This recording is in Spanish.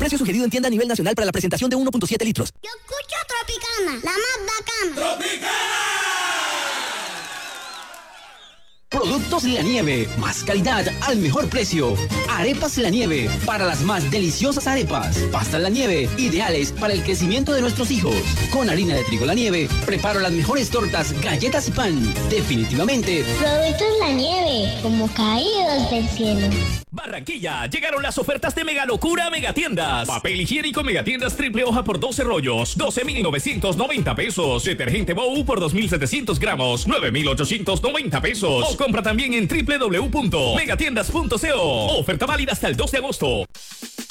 Precio sugerido en tienda a nivel nacional para la presentación de 1.7 litros. Yo escucho Tropicana, la más bacana. ¡Tropicana! Productos La Nieve, más calidad al mejor precio. Arepas La Nieve, para las más deliciosas arepas. Pastas La Nieve, ideales para el crecimiento de nuestros hijos. Con harina de trigo La Nieve, preparo las mejores tortas, galletas y pan. Definitivamente, Productos La Nieve, como caídos del cielo. Barranquilla, llegaron las ofertas de Mega Locura Megatiendas. Papel higiénico Megatiendas triple hoja por 12 rollos, 12,990 pesos. Detergente Bow por 2,700 gramos, 9,890 pesos. O compra también en www.megatiendas.co. Oferta válida hasta el 2 de agosto.